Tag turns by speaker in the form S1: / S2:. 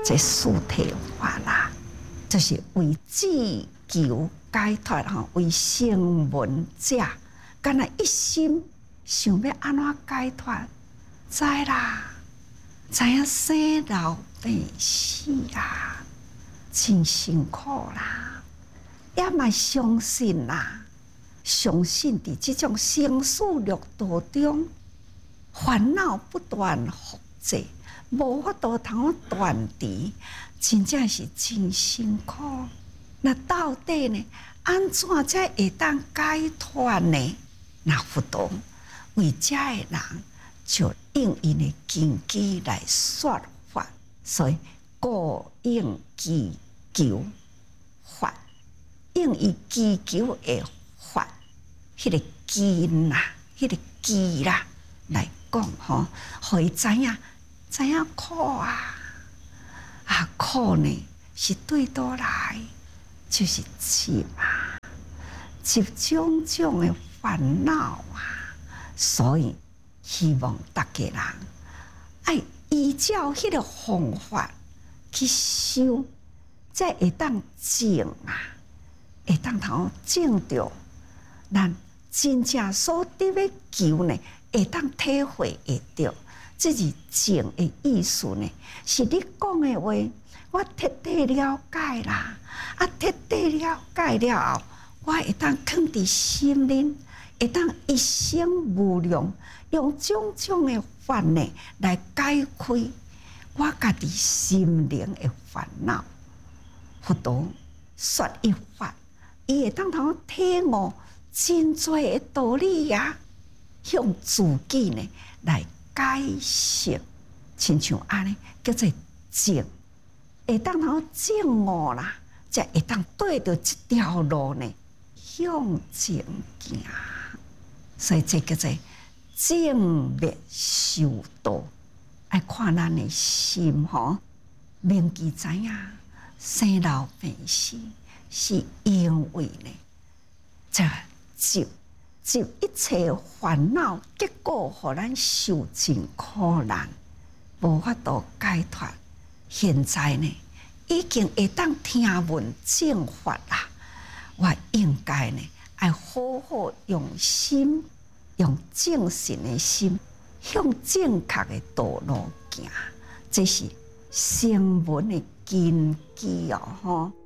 S1: 这四体法啦，就是为自求解脱吼，为声闻者，敢若一心想要安怎解脱，知啦，知影生老病死啦，真辛苦啦，也嘛相信啦，相信伫这种生死六道中，烦恼不断复制，无法度通断除，真正是真辛苦。那到底呢？安怎才会当解脱呢？那佛陀为这个人就用因的根基来说法，所以故应祈求法，用伊祈求的法，迄个根啦，迄个基啦来讲吼，互伊知影苦啊，苦呢是对倒来。就是执啊，执种种的烦恼啊，所以希望大家人爱依照迄个方法去修，才会当证啊，会当通证到咱真正所得的求呢，会当体会会到。这是证的意思呢，是你讲的话。我彻底了解啦，彻底了解了后，我会当放伫心里，会当一生无量，用种种的法呢来解开我家己心灵的烦恼。佛陀说一法，伊会当通体悟真多的道理呀，用自己呢来解释，亲像安尼叫做证。会当通证悟啦，才会当对着这条路呢向前行。所以这叫做正灭修道。爱看咱的心吼，铭记知影生老病死，是因为呢，这执一切烦恼，结果互咱受尽苦难，无法度解脱。现在呢，已经会当听闻正法啦。我应该呢，要好好用心，用正信的心，向正确的道路行。这是声闻的根基哦，吼。